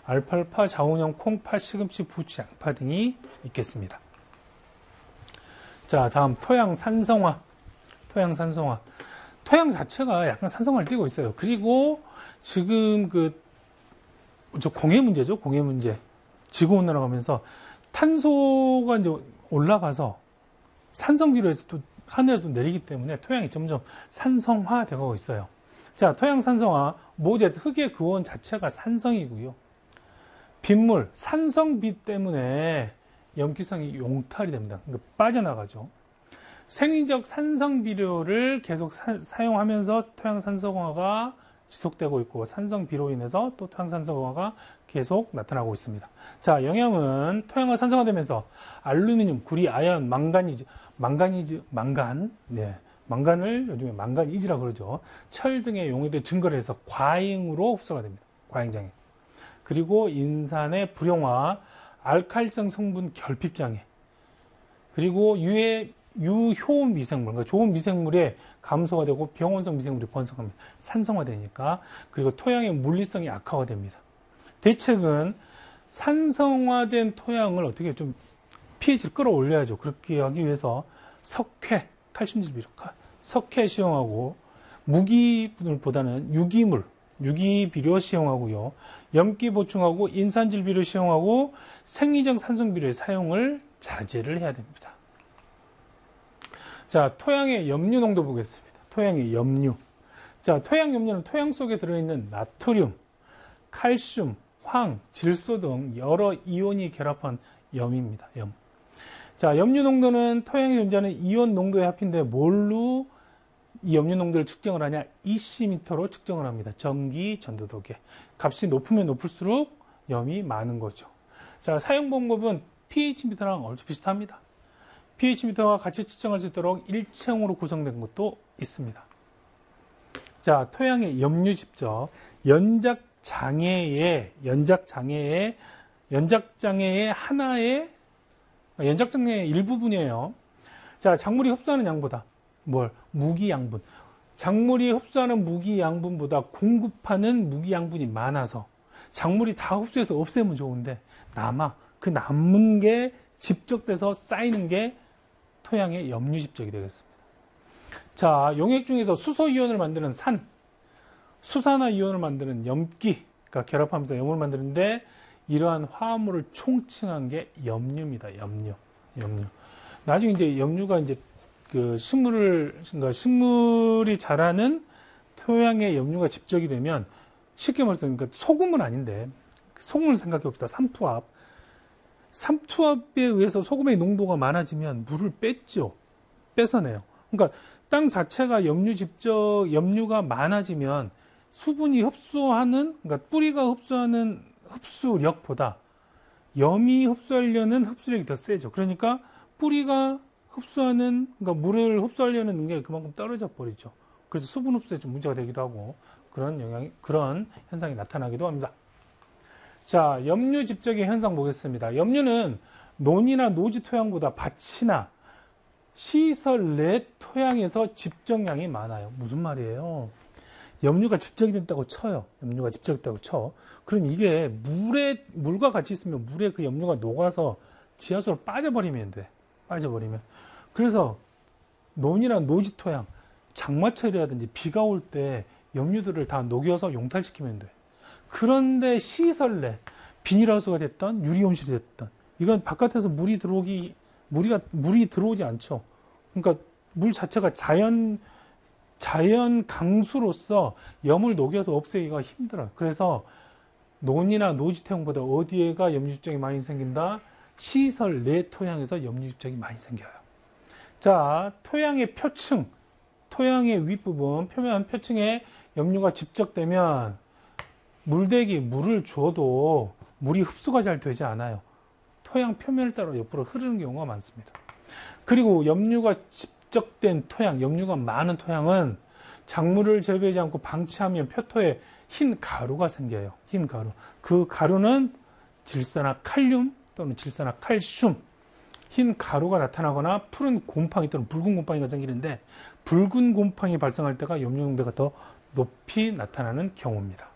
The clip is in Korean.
알팔파, 자운형, 콩파, 시금치, 부추, 양파 등이 있겠습니다. 자, 다음 토양 산성화. 토양 산성화. 토양 자체가 약간 산성화를 띠고 있어요. 그리고 지금 저 공해 문제죠. 공해 문제. 지구 온난화 가면서 탄소가 이제 올라가서 산성기로에서 또 하늘에서 내리기 때문에 토양이 점점 산성화되고 있어요. 자, 토양 산성화, 모재, 흙의 그온 자체가 산성이고요. 빗물, 산성비 때문에 염기성이 용탈이 됩니다. 그러니까 빠져나가죠. 생리적 산성 비료를 계속 사용하면서 토양 산성화가 지속되고 있고, 산성 비로 인해서 또 토양 산성화가 계속 나타나고 있습니다. 자, 영양은 토양화 산성화되면서 알루미늄, 구리, 아연, 망간, 망간을 요즘에 망간이지라고 그러죠. 철 등의 용해대 증거를 해서 과잉으로 흡수가 됩니다. 과잉장애. 그리고 인산의 불용화, 알칼리성 성분 결핍장애. 그리고 유효 미생물, 그러니까 좋은 미생물의 감소가 되고 병원성 미생물이 번성합니다. 산성화되니까. 그리고 토양의 물리성이 악화가 됩니다. 대책은 산성화된 토양을 어떻게 좀 pH를 끌어올려야죠. 그렇게 하기 위해서 석회, 칼슘질 비료, 석회 시용하고 무기물보다는 유기비료 시용하고요. 염기 보충하고 인산질 비료 시용하고 생리적 산성 비료의 사용을 자제를 해야 됩니다. 자, 토양의 염류 농도 보겠습니다. 토양의 염류. 자, 토양 염류는 토양 속에 들어있는 나트륨, 칼슘, 황, 질소 등 여러 이온이 결합한 염입니다. 염. 자, 염류 농도는 토양에 존재하는 이온 농도의 합인데 뭘로 이 염류 농도를 측정을 하냐? EC미터로 측정을 합니다. 전기 전도도계. 값이 높으면 높을수록 염이 많은 거죠. 자, 사용 방법은 pH미터랑 얼추 비슷합니다. pH미터와 같이 측정할 수 있도록 일체형으로 구성된 것도 있습니다. 자, 토양의 염류 집적. 연작장애의 일부분이에요. 자, 작물이 흡수하는 양보다 무기양분. 작물이 흡수하는 무기양분보다 공급하는 무기양분이 많아서 작물이 다 흡수해서 없애면 좋은데 그 남은 게 집적돼서 쌓이는 게 토양의 염류 집적이 되겠습니다. 자, 용액 중에서 수소이온을 만드는 수산화이온을 만드는 염기가 결합하면서 염을 만드는데 이러한 화합물을 총칭한 게 염류입니다. 염류. 나중에 이제 염류가 이제 식물이 자라는 토양에 염류가 집적이 되면 쉽게 말해서 그러니까 소금은 아닌데 소금을 생각해 봅시다. 삼투압에 의해서 소금의 농도가 많아지면 물을 뺏어내요. 그러니까 땅 자체가 염류가 많아지면 수분이 그러니까 뿌리가 흡수하는 흡수력보다 염이 흡수하려는 흡수력이 더 세죠. 그러니까 뿌리가 그러니까 물을 흡수하려는 능력이 그만큼 떨어져 버리죠. 그래서 수분 흡수에 좀 문제가 되기도 하고 그런 현상이 나타나기도 합니다. 자, 염류 집적의 현상 보겠습니다. 염류는 논이나 노지 토양보다 밭이나 시설 내 토양에서 집적량이 많아요. 무슨 말이에요? 염류가 집적이 됐다고 쳐요. 염류가 집적됐다고 쳐. 그럼 이게 물과 같이 있으면 물에 그 염류가 녹아서 지하수로 빠져버리면 돼. 그래서 논이나 노지 토양, 장마철이라든지 비가 올 때 염류들을 다 녹여서 용탈시키면 돼. 그런데 시설 내, 비닐하우스가 됐던 유리온실이 됐던 이건 바깥에서 물이 들어오지 않죠. 그러니까 물 자체가 자연 강수로서 염을 녹여서 없애기가 힘들어요. 그래서 논이나 노지 토양보다 어디에가 염류 집적이 많이 생긴다? 시설 내 토양에서 염류 집적이 많이 생겨요. 자, 토양의 표층, 토양의 윗부분, 표면 표층에 염류가 집적되면 물을 줘도 물이 흡수가 잘 되지 않아요. 토양 표면을 따라 옆으로 흐르는 경우가 많습니다. 그리고 염류가 집적된 토양, 염류가 많은 토양은 작물을 재배하지 않고 방치하면 표토에 흰 가루가 생겨요. 흰 가루. 그 가루는 질산화칼륨 또는 질산화칼슘, 흰 가루가 나타나거나 푸른 곰팡이 또는 붉은 곰팡이가 생기는데 붉은 곰팡이 발생할 때가 염류 농도가 더 높이 나타나는 경우입니다.